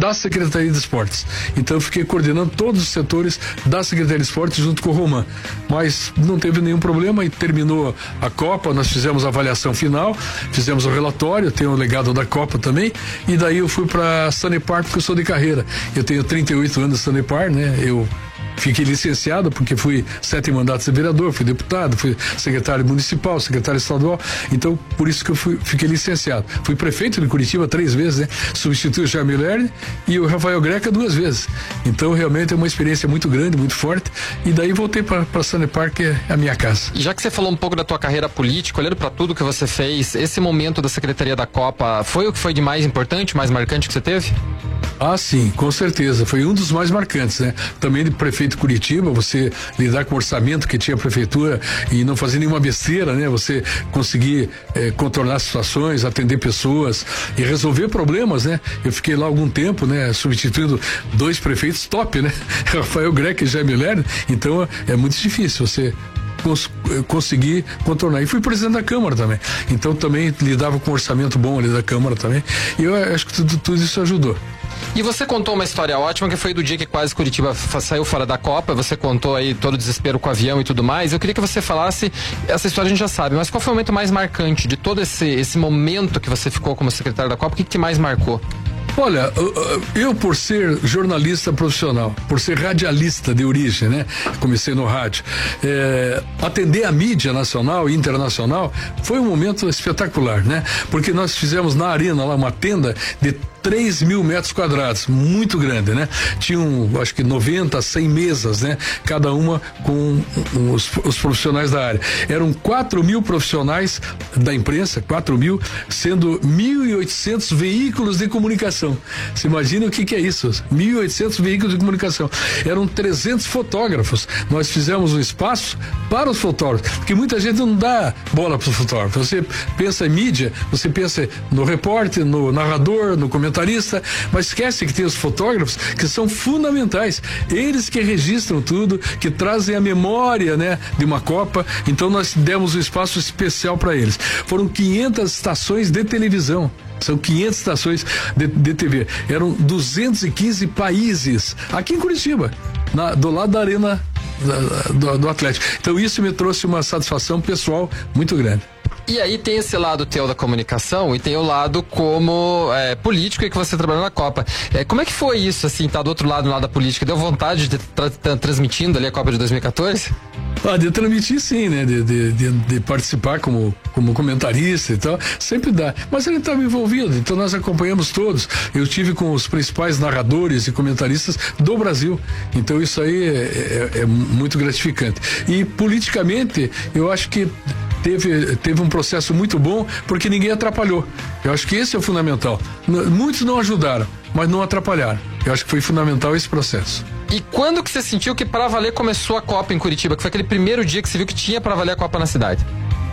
da Secretaria de Esportes. Então eu fiquei coordenando todos os setores da Secretaria de Esportes junto com o Roman. Mas não teve nenhum problema e terminou a Copa, nós fizemos a avaliação final, fizemos o relatório, tenho o legado da Copa também, e daí eu fui para Sanepar porque eu sou de carreira. Eu tenho 38 anos de Sanepar, né? Eu fiquei licenciado porque fui 7 mandatos de vereador, fui deputado, fui secretário municipal, secretário estadual, então por isso que eu fiquei licenciado. Fui prefeito de Curitiba 3 vezes, né? Substituí o Jaime Lerner e o Rafael Greca 2 vezes. Então realmente é uma experiência muito grande, muito forte, e daí voltei para Sanepar, que é a minha casa. E já que você falou um pouco da tua carreira política, olhando para tudo que você fez, esse momento da Secretaria da Copa foi o que foi de mais importante, mais marcante que você teve? Ah, sim, com certeza, foi um dos mais marcantes, né? Também de prefeito de Curitiba, você lidar com o orçamento que tinha a prefeitura e não fazer nenhuma besteira, né? Você conseguir contornar situações, atender pessoas e resolver problemas, né? Eu fiquei lá algum tempo, né? Substituindo 2 prefeitos top, né? Rafael Greca e Jaime Lerner, então é muito difícil você conseguir contornar. E fui presidente da Câmara também, então também lidava com um orçamento bom ali da Câmara também, e eu acho que tudo isso ajudou. E você contou uma história ótima, que foi do dia que quase Curitiba saiu fora da Copa. Você contou aí todo o desespero com o avião e tudo mais. Eu queria que você falasse, essa história a gente já sabe, mas qual foi o momento mais marcante de todo esse momento que você ficou como secretário da Copa? O que mais marcou? Olha, eu por ser jornalista profissional, por ser radialista de origem, né? Comecei no rádio. Atender a mídia nacional e internacional foi um momento espetacular, né? Porque nós fizemos na arena lá uma tenda de 3.000 metros quadrados, muito grande, né? Tinham, acho que 90, 100 mesas, né? Cada uma com os profissionais da área. Eram 4.000 profissionais da imprensa, 4.000, sendo 1.800 veículos de comunicação. Você imagina o que é isso? 1.800 veículos de comunicação. Eram 300 fotógrafos. Nós fizemos um espaço para os fotógrafos, porque muita gente não dá bola para os fotógrafos. Você pensa em mídia, você pensa no repórter, no narrador, no comentarista, mas esquece que tem os fotógrafos que são fundamentais, eles que registram tudo, que trazem a memória, né, de uma Copa. Então nós demos um espaço especial para eles. Foram 500 estações de televisão. São 500 estações de TV. Eram 215 países aqui em Curitiba, do lado da arena do Atlético. Então isso me trouxe uma satisfação pessoal muito grande. E aí tem esse lado teu da comunicação e tem o lado como político e que você trabalhou na Copa. Como é que foi isso, assim, tá do outro lado, no lado da política? Deu vontade de estar transmitindo ali a Copa de 2014? De transmitir sim, né? De participar como comentarista e tal, sempre dá. Mas ele estava envolvido, então nós acompanhamos todos. Eu tive com os principais narradores e comentaristas do Brasil. Então isso aí é muito gratificante. E politicamente, eu acho que teve um processo muito bom, porque ninguém atrapalhou. Eu acho que esse é o fundamental. Muitos não ajudaram, mas não atrapalharam. Eu acho que foi fundamental esse processo. E quando que você sentiu que pra valer começou a Copa em Curitiba? Que foi aquele primeiro dia que você viu que tinha pra valer a Copa na cidade?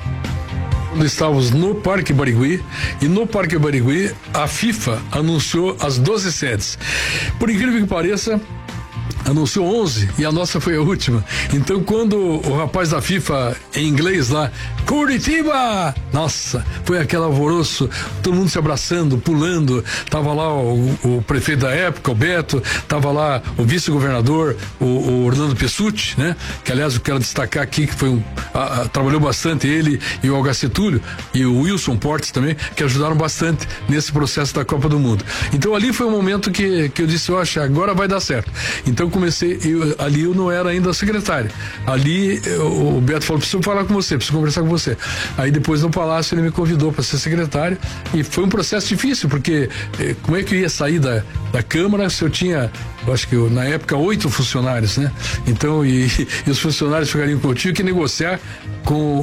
Quando estávamos no Parque Barigui, e no Parque Barigui a FIFA anunciou as 12 sedes. Por incrível que pareça, anunciou 11 e a nossa foi a última. Então quando o rapaz da FIFA em inglês lá, Curitiba! Nossa, foi aquele alvoroço, todo mundo se abraçando, pulando. Tava lá o prefeito da época, o Beto, tava lá o vice-governador, o Orlando Pessutti, né? Que aliás eu quero destacar aqui que foi trabalhou bastante ele e o Algacetúlio e o Wilson Portes também, que ajudaram bastante nesse processo da Copa do Mundo. Então ali foi um momento que eu disse, oxa, agora vai dar certo. Então comecei, ali eu não era ainda secretário. Ali o Beto falou, preciso falar com você, preciso conversar com você. Aí depois no Palácio ele me convidou para ser secretário e foi um processo difícil, porque como é que eu ia sair da Câmara se eu tinha, acho que na época 8 funcionários, né? Então, e os funcionários ficariam com eu tinha que negociar com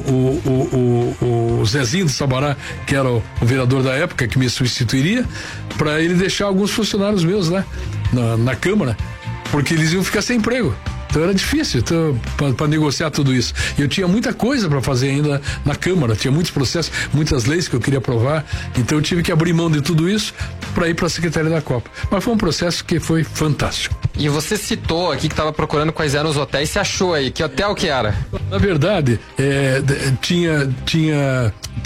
o Zezinho de Sabará, que era o vereador da época, que me substituiria, para ele deixar alguns funcionários meus, né? Na Câmara, porque eles iam ficar sem emprego. Então era difícil para negociar tudo isso. E eu tinha muita coisa para fazer ainda na Câmara, tinha muitos processos, muitas leis que eu queria aprovar. Então eu tive que abrir mão de tudo isso para ir para a Secretaria da Copa. Mas foi um processo que foi fantástico. E você citou aqui que estava procurando quais eram os hotéis. Você achou aí? Que hotel que era? Na verdade,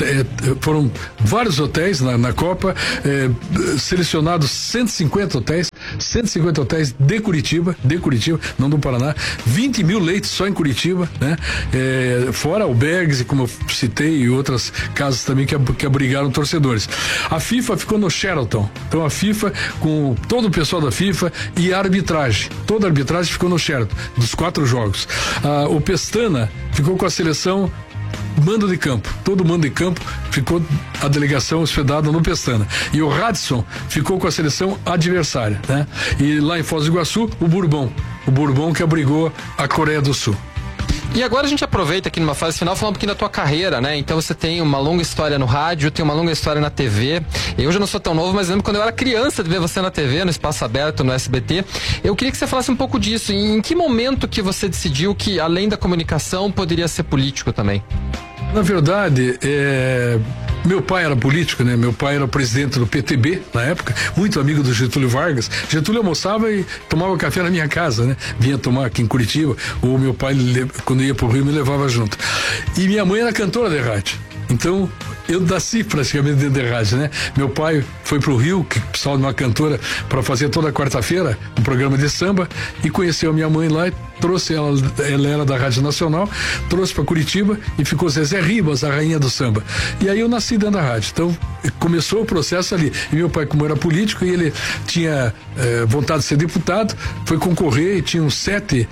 foram vários hotéis na Copa, selecionados 150 hotéis. 150 hotéis de Curitiba, não do Paraná, 20 mil leitos só em Curitiba, né? Fora albergues, e como eu citei, e outras casas também que abrigaram torcedores. A FIFA ficou no Sheraton, então a FIFA, com todo o pessoal da FIFA e a arbitragem, toda a arbitragem ficou no Sheraton, dos 4 jogos. O Pestana ficou com a seleção mando de campo, todo mando de campo ficou a delegação hospedada no Pestana, e o Radisson ficou com a seleção adversária, né? E lá em Foz do Iguaçu, o Bourbon que abrigou a Coreia do Sul. E agora a gente aproveita aqui numa fase final falando um pouquinho da tua carreira, né? Então você tem uma longa história no rádio, tem uma longa história na TV. Eu já não sou tão novo, mas lembro quando eu era criança de ver você na TV, no Espaço Aberto, no SBT. Eu queria que você falasse um pouco disso. Em que momento que você decidiu que, além da comunicação, poderia ser político também? Na verdade, meu pai era político, né? Meu pai era presidente do PTB na época, muito amigo do Getúlio Vargas. Getúlio almoçava e tomava café na minha casa, né? Vinha tomar aqui em Curitiba, ou meu pai, quando ia pro Rio, me levava junto. E minha mãe era cantora de rádio. Então, eu nasci praticamente dentro da rádio, né? Meu pai foi pro Rio, que precisava de uma cantora para fazer toda quarta-feira um programa de samba, e conheceu a minha mãe lá e trouxe ela era da Rádio Nacional, trouxe para Curitiba e ficou Zezé Ribas, a rainha do samba. E aí eu nasci dentro da rádio. Então, começou o processo ali. E meu pai, como era político, e ele tinha vontade de ser deputado, foi concorrer e tinha uns 7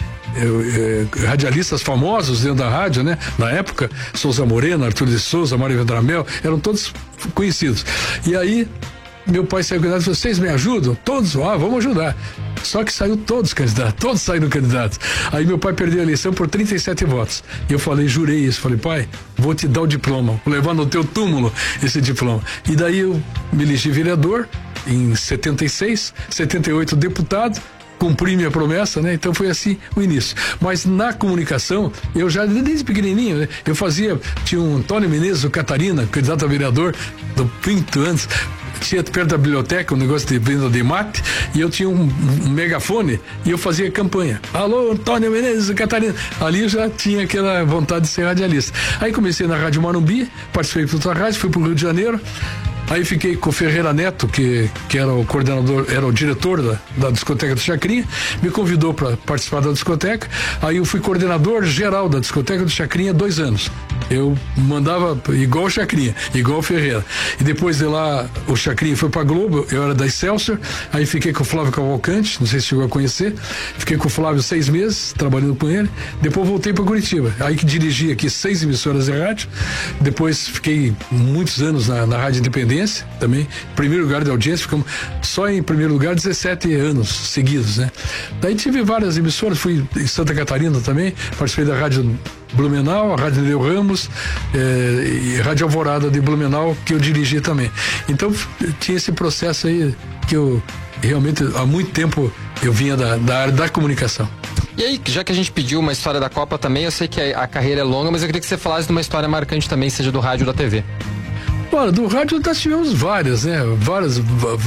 radialistas famosos dentro da rádio, né? Na época, Souza Moreno, Arthur de Souza, Mário Vedramel, eram todos conhecidos. E aí, meu pai saiu candidato e falou: vocês me ajudam? Todos? Vamos ajudar. Só que saiu todos candidatos, todos saíram candidatos. Aí meu pai perdeu a eleição por 37 votos. E eu jurei isso, falei: pai, vou te dar o diploma, vou levar no teu túmulo esse diploma. E daí eu me elegi vereador em 76, 78 deputado, cumpri minha promessa, né? Então foi assim o início. Mas na comunicação, eu já desde pequenininho, né? Tinha um Antônio Menezes, o Catarina, candidato a vereador do 20 anos, tinha perto da biblioteca um negócio de venda de mate, e eu tinha um megafone e eu fazia campanha. Alô, Antônio Menezes, Catarina. Ali eu já tinha aquela vontade de ser radialista. Aí comecei na Rádio Morumbi, participei de outra rádio, fui pro Rio de Janeiro. Aí fiquei com o Ferreira Neto, que era o coordenador, era o diretor da discoteca do Chacrinha, me convidou para participar da discoteca. Aí eu fui coordenador geral da discoteca do Chacrinha 2 anos. Eu mandava igual o Chacrinha, igual o Ferreira. E depois de lá, o Chacrinha foi pra Globo, eu era da Excelsior. Aí fiquei com o Flávio Cavalcante, não sei se chegou a conhecer. Fiquei com o Flávio 6 meses, trabalhando com ele. Depois voltei para Curitiba. Aí que dirigi aqui 6 emissoras de rádio. Depois fiquei muitos anos na Rádio Independência também, primeiro lugar de audiência, ficamos só em primeiro lugar 17 anos seguidos, né? Daí tive várias emissoras, fui em Santa Catarina também, participei da Rádio Blumenau, a Rádio Nereu Ramos, e a Rádio Alvorada de Blumenau, que eu dirigi também. Então tinha esse processo aí que eu realmente há muito tempo eu vinha da área da comunicação. E aí, já que a gente pediu uma história da Copa também, eu sei que a carreira é longa, mas eu queria que você falasse de uma história marcante também, seja do rádio ou da TV. Olha, do rádio nós tivemos várias, né? Várias.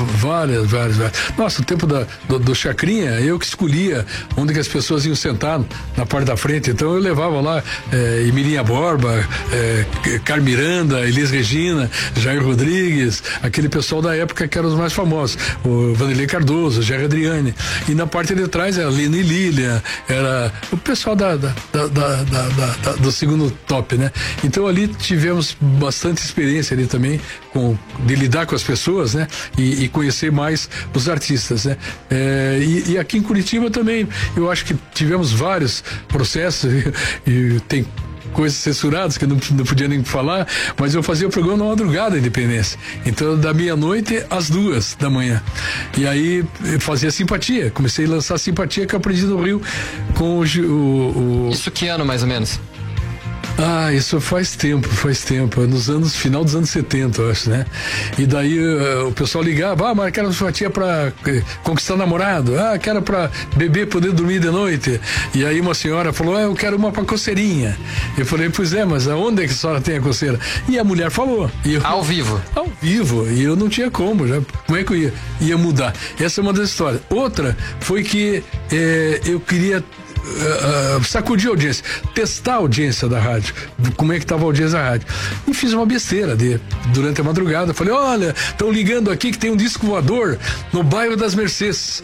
Nossa, o tempo do Chacrinha, eu que escolhia onde que as pessoas iam sentar na parte da frente. Então eu levava lá Emilinha Borba, Carmiranda, Elis Regina, Jair Rodrigues, aquele pessoal da época que eram os mais famosos. O Vanderlei Cardoso, Jerry Adriane. E na parte de trás era Lina e Lilian, era o pessoal do segundo top, né? Então ali tivemos bastante experiência ali também de lidar com as pessoas, né? E conhecer mais os artistas, né? E aqui em Curitiba também, eu acho que tivemos vários processos e tem coisas censuradas que eu não podia nem falar, mas eu fazia o programa na madrugada, Independência. Então, da meia-noite às 2 da manhã. E aí, eu fazia Simpatia. Comecei a lançar Simpatia, que eu aprendi no Rio com o... Isso que ano, mais ou menos? Isso faz tempo, final dos anos 70, eu acho, né? E daí o pessoal ligava, mas quero Simpatia pra conquistar namorado, quero pra beber, poder dormir de noite. E aí uma senhora falou, eu quero uma pra coceirinha. Eu falei, pois é, mas aonde é que a senhora tem a coceira? E a mulher falou. Ao vivo? Ao vivo, e eu não tinha como, como é que eu ia mudar? Essa é uma das histórias. Outra foi que eu queria sacudir a audiência, testar a audiência da rádio, como é que estava a audiência da rádio, e fiz uma besteira durante a madrugada. Falei, olha, estão ligando aqui que tem um disco voador no bairro das Mercedes.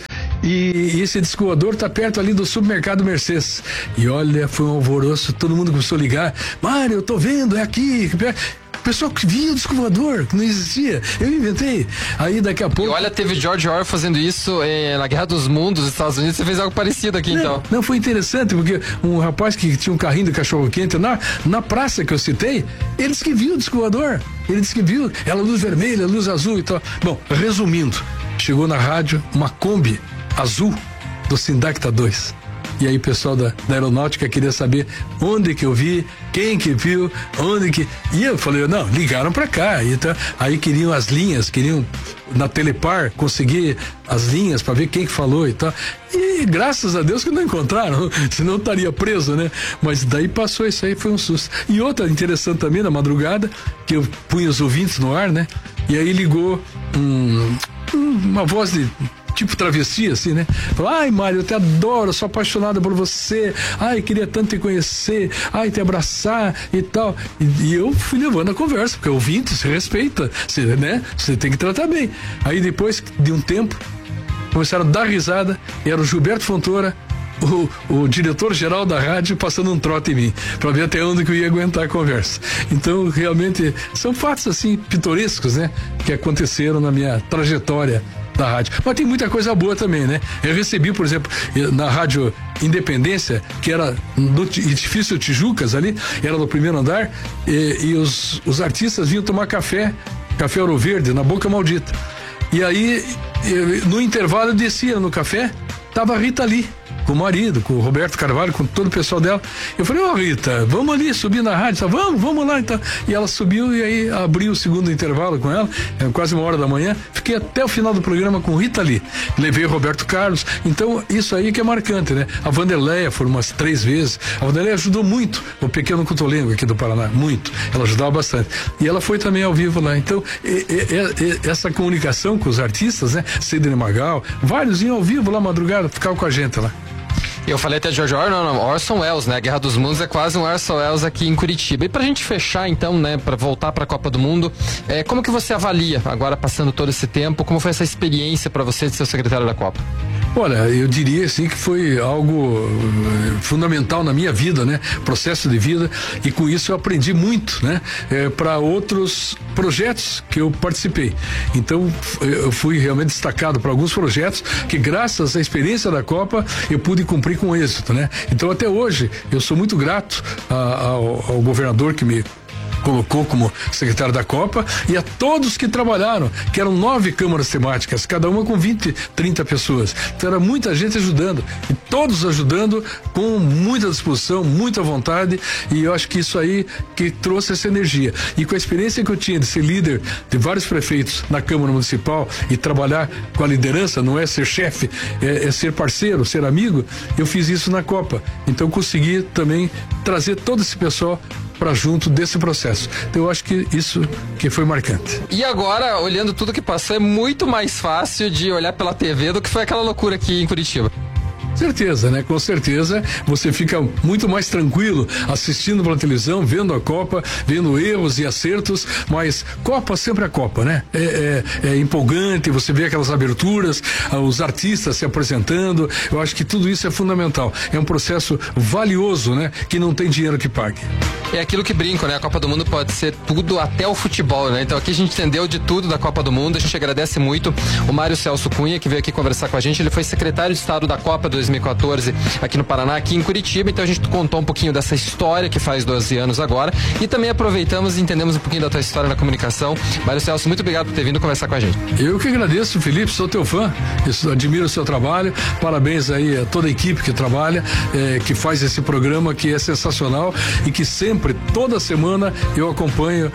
e esse disco voador tá perto ali do supermercado Mercedes. E olha, foi um alvoroço, todo mundo começou a ligar. Mário, eu tô vendo, é aqui. O pessoal que via o disco voador, que não existia. Eu inventei. Aí daqui a pouco... E olha, teve George Orwell fazendo isso na Guerra dos Mundos, nos Estados Unidos. Você fez algo parecido aqui, então. Não, foi interessante, porque um rapaz que tinha um carrinho de cachorro-quente na praça que eu citei, ele disse que viu o disco voador. Ele disse que viu, ela luz vermelha, luz azul e tal. Bom, resumindo, chegou na rádio uma Kombi azul do Sindacta 2. E aí o pessoal da aeronáutica queria saber onde que eu vi, quem que viu, onde que... E eu falei, não, ligaram pra cá. E tá, aí queriam as linhas, queriam na Telepar conseguir as linhas pra ver quem que falou e tal. E graças a Deus que não encontraram, senão estaria preso, né? Mas daí passou isso aí, foi um susto. E outra interessante também, na madrugada, que eu punha os ouvintes no ar, né? E aí ligou uma voz de... tipo travesti, assim, né? Falou, ai, Mário, eu te adoro, sou apaixonada por você, ai, queria tanto te conhecer, ai, te abraçar e tal. E eu fui levando a conversa, porque ouvinte se respeita, né? Você tem que tratar bem. Aí depois de um tempo, começaram a dar risada, e era o Gilberto Fontoura, o diretor-geral da rádio, passando um trote em mim, para ver até onde que eu ia aguentar a conversa. Então, realmente, são fatos, assim, pitorescos, né? Que aconteceram na minha trajetória da rádio. Mas tem muita coisa boa também, né? Eu recebi, por exemplo, na Rádio Independência, que era no edifício Tijucas ali, era no primeiro andar, e os artistas vinham tomar café Ouro Verde, na Boca Maldita. E aí, no intervalo, eu descia no café, tava a Rita ali, com o marido, com o Roberto Carvalho, com todo o pessoal dela. Eu falei, Rita, vamos ali subir na rádio. Tá, vamos lá então. E ela subiu e aí abriu o segundo intervalo com ela, quase 1h da manhã. Fiquei até o final do programa com Rita Lee. Levei o Roberto Carlos. Então, isso aí que é marcante, né? A Vanderleia foram umas 3 vezes. A Vanderleia ajudou muito o Pequeno Cotolengo aqui do Paraná, muito. Ela ajudava bastante. E ela foi também ao vivo lá. Então, essa comunicação com os artistas, né? Sidney Magal, vários iam ao vivo lá madrugada, ficavam com a gente lá. Eu falei até George Orwell, não, Orson Welles, né? A Guerra dos Mundos é quase um Orson Welles aqui em Curitiba. E pra gente fechar, então, né? Pra voltar pra Copa do Mundo, como que você avalia, agora passando todo esse tempo, como foi essa experiência pra você de ser o secretário da Copa? Olha, eu diria assim que foi algo fundamental na minha vida, né? Processo de vida, e com isso eu aprendi muito, né? Para outros projetos que eu participei. Então, eu fui realmente destacado para alguns projetos que, graças à experiência da Copa, eu pude cumprir com êxito, né? Então, até hoje, eu sou muito grato ao governador que me colocou como secretário da Copa, e a todos que trabalharam, que eram 9 câmaras temáticas, cada uma com 20, 30 pessoas. Então era muita gente ajudando, e todos ajudando com muita disposição, muita vontade, e eu acho que isso aí que trouxe essa energia. E com a experiência que eu tinha de ser líder de vários prefeitos na Câmara Municipal e trabalhar com a liderança, não é ser chefe, é ser parceiro, ser amigo, eu fiz isso na Copa. Então consegui também trazer todo esse pessoal para junto desse processo. Então eu acho que isso que foi marcante. E agora, olhando tudo que passou, é muito mais fácil de olhar pela TV do que foi aquela loucura aqui em Curitiba. Certeza, né? Com certeza você fica muito mais tranquilo assistindo pela televisão, vendo a Copa, vendo erros e acertos, mas Copa sempre é Copa, né? É empolgante, você vê aquelas aberturas, os artistas se apresentando, eu acho que tudo isso é fundamental. É um processo valioso, né? Que não tem dinheiro que pague. É aquilo que brinco, né? A Copa do Mundo pode ser tudo, até o futebol, né? Então aqui a gente entendeu de tudo da Copa do Mundo, a gente agradece muito o Mário Celso Cunha, que veio aqui conversar com a gente. Ele foi secretário de Estado da Copa 2014 aqui no Paraná, aqui em Curitiba. Então a gente contou um pouquinho dessa história que faz 12 anos agora, e também aproveitamos e entendemos um pouquinho da tua história na comunicação. Mário Celso, muito obrigado por ter vindo conversar com a gente. Eu que agradeço, Felipe, sou teu fã, eu admiro o seu trabalho, parabéns aí a toda a equipe que trabalha, que faz esse programa que é sensacional e que sempre, toda semana eu acompanho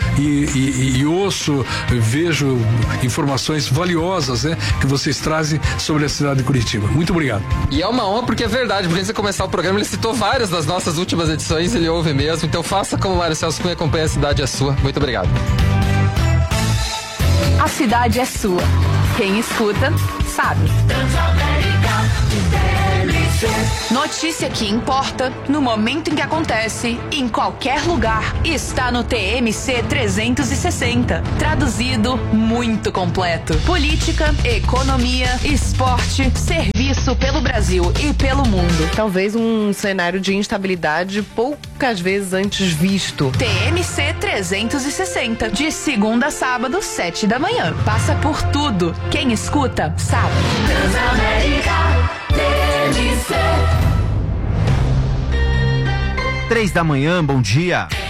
e ouço, vejo informações valiosas, né, que vocês trazem sobre a cidade de Curitiba. Muito obrigado. E é uma honra, porque é verdade, porque antes de começar o programa ele citou várias das nossas últimas edições, ele ouve mesmo, então faça como o Mário Celso Cunha, acompanha, a cidade é sua. Muito obrigado. A cidade é sua. Quem escuta, sabe. Notícia que importa, no momento em que acontece, em qualquer lugar, está no TMC 360. Traduzido, muito completo. Política, economia, esporte, serviço, Isso pelo Brasil e pelo mundo. Talvez um cenário de instabilidade poucas vezes antes visto. TMC 360, de segunda a sábado, 7 da manhã. Passa por tudo. Quem escuta, sabe. Transamérica, TMC. 3 da manhã, bom dia.